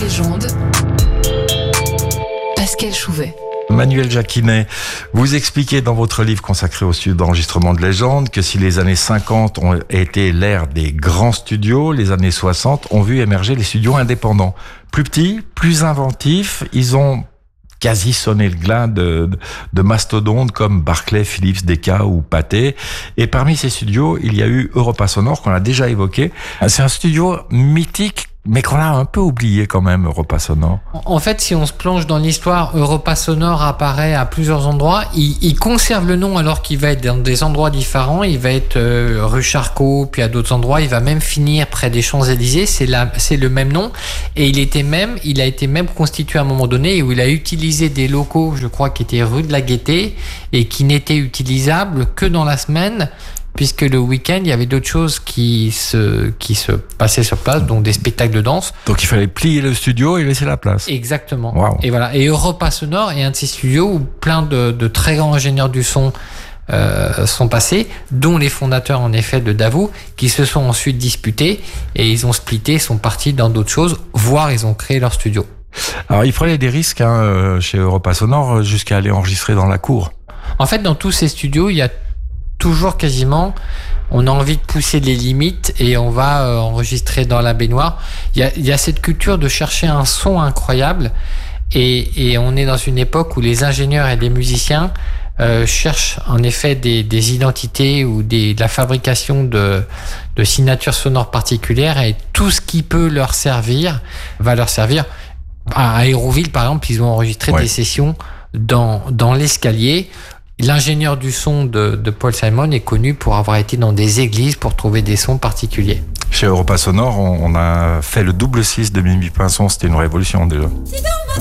légende, Pascal Chouvet. Manuel Jacquinet, vous expliquez dans votre livre consacré au studio d'enregistrement de légende que si les années 50 ont été l'ère des grands studios, les années 60 ont vu émerger les studios indépendants. Plus petits, plus inventifs, ils ont quasi sonné le glas de mastodontes comme Barclay, Philips, Decca ou Pathé. Et parmi ces studios, il y a eu Europa Sonore qu'on a déjà évoqué. C'est un studio mythique, mais qu'on a un peu oublié quand même, Europa Sonore. En fait, si on se plonge dans l'histoire, Europa Sonore apparaît à plusieurs endroits. Il conserve le nom alors qu'il va être dans des endroits différents. Il va être rue Charcot, puis à d'autres endroits. Il va même finir près des Champs-Élysées. C'est le même nom. Et il a été même constitué à un moment donné où il a utilisé des locaux, je crois, qui étaient rue de la Gaîté et qui n'étaient utilisables que dans la semaine, puisque le week-end, il y avait d'autres choses qui se passaient sur place, donc des spectacles de danse. Donc il fallait plier le studio et laisser la place. Exactement. Wow. Et voilà. Et Europa Sonore est un de ces studios où plein de très grands ingénieurs du son sont passés, dont les fondateurs en effet de Davout, qui se sont ensuite disputés et ils ont splitté, sont partis dans d'autres choses, voire ils ont créé leur studio. Alors ils prenaient des risques chez Europa Sonore jusqu'à aller enregistrer dans la cour. En fait, dans tous ces studios, il y a toujours quasiment, on a envie de pousser les limites et on va enregistrer dans la baignoire. Il y a cette culture de chercher un son incroyable et on est dans une époque où les ingénieurs et les musiciens cherchent en effet des identités ou de la fabrication de signatures sonores particulières, et tout ce qui peut leur servir va leur servir. À Aéroville, par exemple, ils ont enregistré des sessions dans l'escalier. L'ingénieur du son de Paul Simon est connu pour avoir été dans des églises pour trouver des sons particuliers. Chez Europa Sonore, on a fait le double 6 de Mimi Pinson, c'était une révolution déjà.